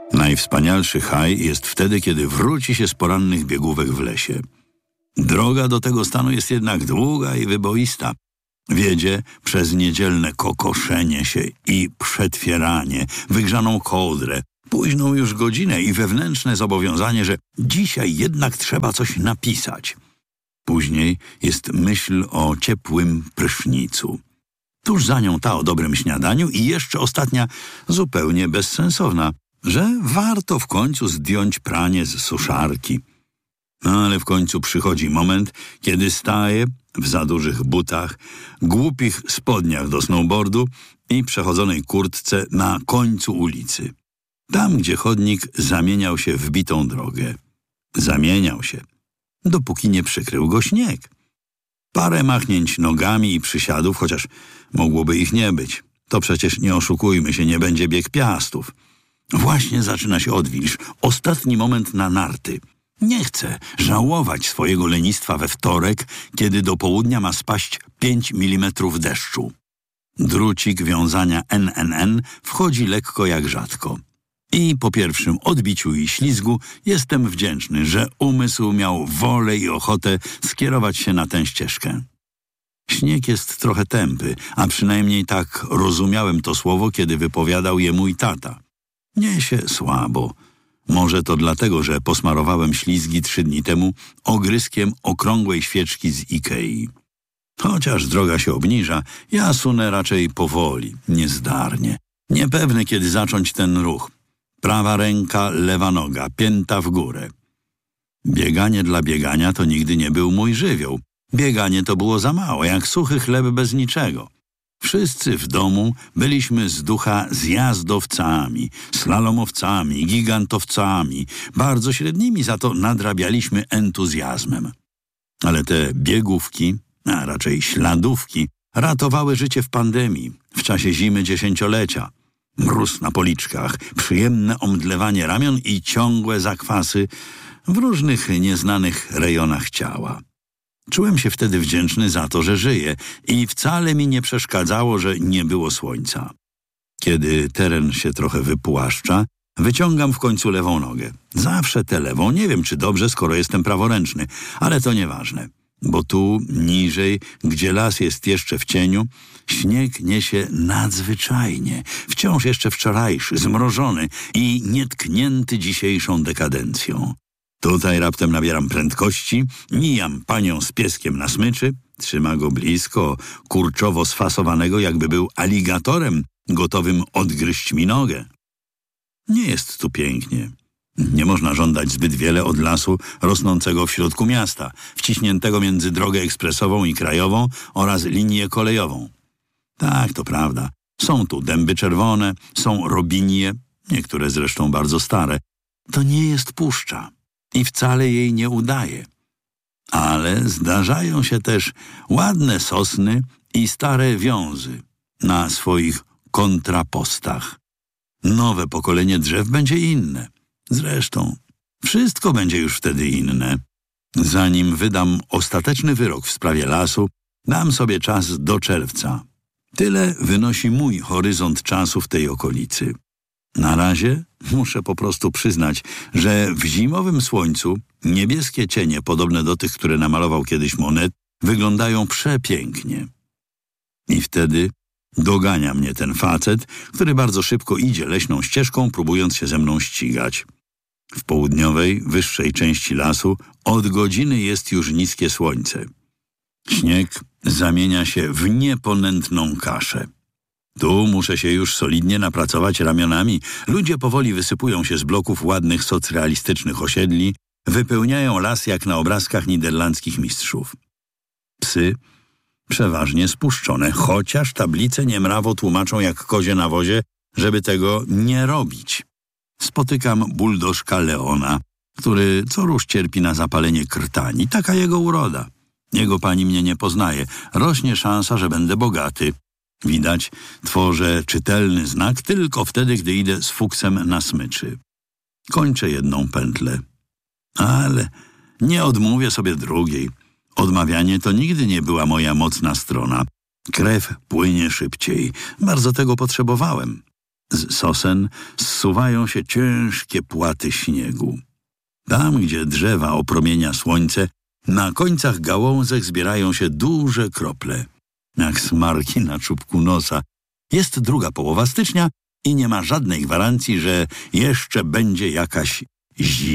Najwspanialszy haj jest wtedy, kiedy wróci się z porannych biegówek w lesie. Droga do tego stanu jest jednak długa i wyboista. Wiedzie przez niedzielne kokoszenie się i przetwieranie, wygrzaną kołdrę, późną już godzinę i wewnętrzne zobowiązanie, że dzisiaj jednak trzeba coś napisać. Później jest myśl o ciepłym prysznicu. Tuż za nią ta o dobrym śniadaniu i jeszcze ostatnia, zupełnie bezsensowna, że warto w końcu zdjąć pranie z suszarki. Ale w końcu przychodzi moment, kiedy staję w za dużych butach, głupich spodniach do snowboardu i przechodzonej kurtce na końcu ulicy. Tam, gdzie chodnik zamieniał się w bitą drogę. Zamieniał się, dopóki nie przykrył go śnieg. Parę machnięć nogami i przysiadów, chociaż mogłoby ich nie być. To przecież, nie oszukujmy się, nie będzie bieg piastów. Właśnie zaczyna się odwilż. Ostatni moment na narty. Nie chcę żałować swojego lenistwa we wtorek, kiedy do południa ma spaść 5 mm deszczu. Drucik wiązania NNN wchodzi lekko jak rzadko. I po pierwszym odbiciu i ślizgu jestem wdzięczny, że umysł miał wolę i ochotę skierować się na tę ścieżkę. Śnieg jest trochę tępy, a przynajmniej tak rozumiałem to słowo, kiedy wypowiadał je mój tata. Niesie słabo. Może to dlatego, że posmarowałem ślizgi 3 dni temu ogryskiem okrągłej świeczki z Ikei. Chociaż droga się obniża, ja sunę raczej powoli, niezdarnie. Niepewny, kiedy zacząć ten ruch. Prawa ręka, lewa noga, pięta w górę. Bieganie dla biegania to nigdy nie był mój żywioł. Bieganie to było za mało, jak suchy chleb bez niczego. Wszyscy w domu byliśmy z ducha zjazdowcami, slalomowcami, gigantowcami, bardzo średnimi, za to nadrabialiśmy entuzjazmem. Ale te biegówki, a raczej śladówki, ratowały życie w pandemii, w czasie zimy 10-lecia. Mróz na policzkach, przyjemne omdlewanie ramion i ciągłe zakwasy w różnych nieznanych rejonach ciała. Czułem się wtedy wdzięczny za to, że żyję i wcale mi nie przeszkadzało, że nie było słońca. Kiedy teren się trochę wypłaszcza, wyciągam w końcu lewą nogę. Zawsze tę lewą, nie wiem czy dobrze, skoro jestem praworęczny, ale to nieważne. Bo tu, niżej, gdzie las jest jeszcze w cieniu, śnieg niesie nadzwyczajnie, wciąż jeszcze wczorajszy, zmrożony i nietknięty dzisiejszą dekadencją. Tutaj raptem nabieram prędkości, mijam panią z pieskiem na smyczy, trzyma go blisko, kurczowo sfasowanego, jakby był aligatorem, gotowym odgryźć mi nogę. Nie jest tu pięknie. Nie można żądać zbyt wiele od lasu rosnącego w środku miasta, wciśniętego między drogę ekspresową i krajową oraz linię kolejową. Tak, to prawda. Są tu dęby czerwone, są robinie, niektóre zresztą bardzo stare. To nie jest puszcza i wcale jej nie udaje. Ale zdarzają się też ładne sosny i stare wiązy na swoich kontrapostach. Nowe pokolenie drzew będzie inne. Zresztą wszystko będzie już wtedy inne. Zanim wydam ostateczny wyrok w sprawie lasu, dam sobie czas do czerwca. Tyle wynosi mój horyzont czasu w tej okolicy. Na razie muszę po prostu przyznać, że w zimowym słońcu niebieskie cienie, podobne do tych, które namalował kiedyś Monet, wyglądają przepięknie. I wtedy dogania mnie ten facet, który bardzo szybko idzie leśną ścieżką, próbując się ze mną ścigać. W południowej, wyższej części lasu od godziny jest już niskie słońce. Śnieg zamienia się w nieponętną kaszę. Tu muszę się już solidnie napracować ramionami. Ludzie powoli wysypują się z bloków ładnych socrealistycznych osiedli, wypełniają las jak na obrazkach niderlandzkich mistrzów. Psy przeważnie spuszczone, chociaż tablice niemrawo tłumaczą jak kozie na wozie, żeby tego nie robić. Spotykam buldożka Leona, który co rusz cierpi na zapalenie krtani. Taka jego uroda. Jego pani mnie nie poznaje. Rośnie szansa, że będę bogaty. Widać, tworzę czytelny znak tylko wtedy, gdy idę z fuksem na smyczy. Kończę jedną pętlę. Ale nie odmówię sobie drugiej. Odmawianie to nigdy nie była moja mocna strona. Krew płynie szybciej. Bardzo tego potrzebowałem. Z sosen zsuwają się ciężkie płaty śniegu. Tam, gdzie drzewa opromienia słońce, na końcach gałązek zbierają się duże krople, jak smarki na czubku nosa. Jest druga połowa stycznia i nie ma żadnej gwarancji, że jeszcze będzie jakaś zima.